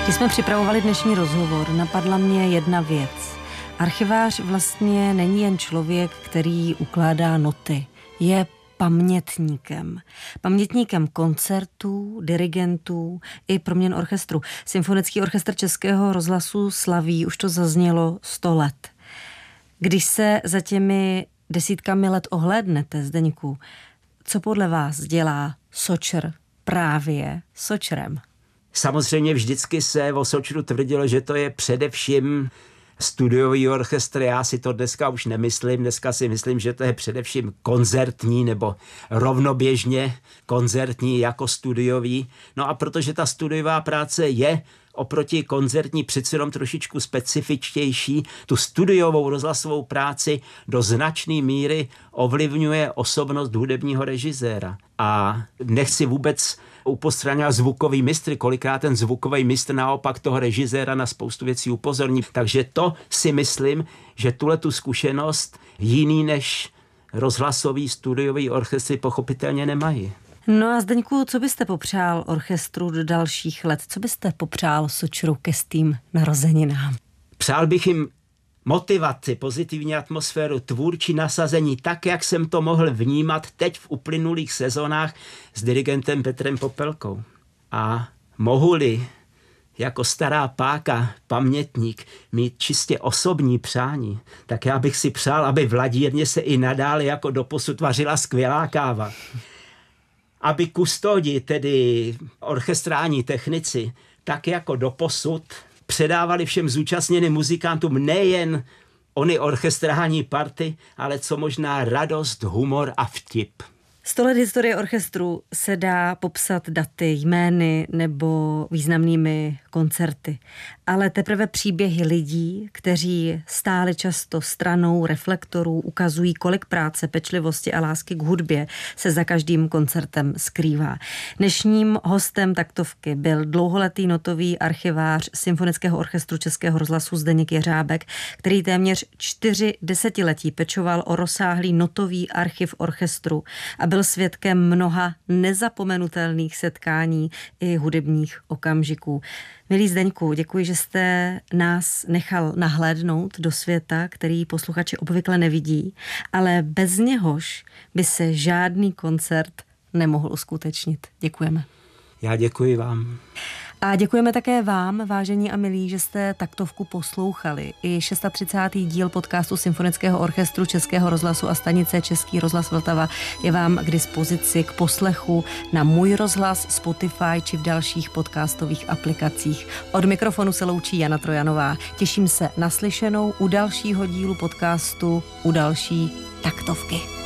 Když jsme připravovali dnešní rozhovor, napadla mě jedna věc. Archivář vlastně není jen člověk, který ukládá noty. Je pamětníkem. Pamětníkem koncertů, dirigentů i proměn orchestru. Symfonický orchestr Českého rozhlasu slaví, už to zaznělo, 100 let. Když se za těmi desítkami let ohlédnete, Zdeňku, co podle vás dělá Sočr právě Sočrem? Samozřejmě vždycky se o Sočru tvrdilo, že to je především studiový orchestr. Já si to dneska už nemyslím. Dneska si myslím, že to je především koncertní nebo rovnoběžně koncertní jako studiový. No a protože ta studiová práce je oproti koncertní přece jenom trošičku specifičtější, tu studiovou rozhlasovou práci do značné míry ovlivňuje osobnost hudebního režiséra. A nechci vůbec upostraňovat zvukový mistr, kolikrát ten zvukový mistr naopak toho režiséra na spoustu věcí upozorní. Takže to si myslím, že tuhletu zkušenost jiný než rozhlasový studiový orchestry pochopitelně nemají. No a Zdeňku, co byste popřál orchestru do dalších let? Co byste popřál Sočru ke stým narozeninám? Přál bych jim motivaci, pozitivní atmosféru, tvůrčí nasazení, tak, jak jsem to mohl vnímat teď v uplynulých sezónách s dirigentem Petrem Popelkou. A mohu-li jako stará páka, pamětník, mít čistě osobní přání, tak já bych si přál, aby v Ladírně se i nadále jako doposud vařila skvělá káva. Aby kustodi, tedy orchestrální technici, tak jako doposud předávali všem zúčastněným muzikantům nejen ony orchestrální party, ale co možná radost, humor a vtip. 100 let historie orchestru se dá popsat daty, jmény nebo významnými koncerty. Ale teprve příběhy lidí, kteří stáli často stranou reflektorů, ukazují, kolik práce, pečlivosti a lásky k hudbě se za každým koncertem skrývá. Dnešním hostem taktovky byl dlouholetý notový archivář Symfonického orchestru Českého rozhlasu Zdeněk Jeřábek, který téměř 4 desetiletí pečoval o rozsáhlý notový archiv orchestru a byl svědkem mnoha nezapomenutelných setkání i hudebních okamžiků. Milý Zdeňku, děkuji, že jste nás nechal nahlédnout do světa, který posluchači obvykle nevidí, ale bez něhož by se žádný koncert nemohl uskutečnit. Děkujeme. Já děkuji vám. A děkujeme také vám, vážení a milí, že jste taktovku poslouchali. I 630. díl podcastu Symfonického orchestru Českého rozhlasu a stanice Český rozhlas Vltava je vám k dispozici k poslechu na Můj rozhlas, Spotify či v dalších podcastových aplikacích. Od mikrofonu se loučí Jana Trojanová. Těším se na slyšenou u dalšího dílu podcastu, u další taktovky.